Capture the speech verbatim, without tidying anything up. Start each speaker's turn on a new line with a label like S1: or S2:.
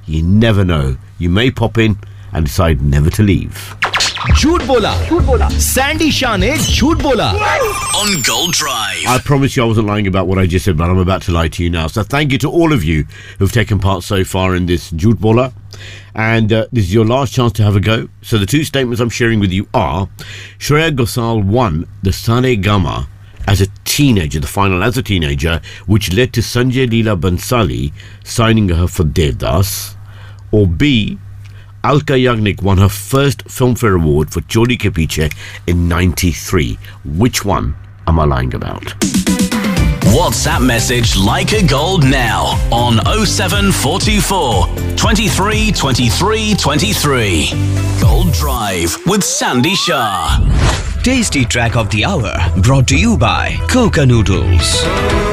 S1: You never know. You may pop in and decide never to leave.
S2: झूठ बोला झूठ बोला सैंडी शाह ने झूठ बोला
S3: on Gold Drive.
S1: I promise you I wasn't lying about what I just said, but I'm about to lie to you now. So thank you to all of you who've taken part so far in this Jhoot Bola. And uh, this is your last chance to have a go. So the two statements I'm sharing with you are Shreya Ghosal won the Sare Gama as a teenager, the final as a teenager, which led to Sanjay Leela Bansali signing her for Devdas. Or B, Alka Yagnik won her first Filmfare Award for Choli Ke Piche in ninety-three. Which one am I lying about?
S3: WhatsApp message Like a Gold now on oh seven four two four, twenty-three twenty-three twenty-three. Gold Drive with Sandy Shah.
S2: Tasty track of the hour brought to you by Coca Noodles.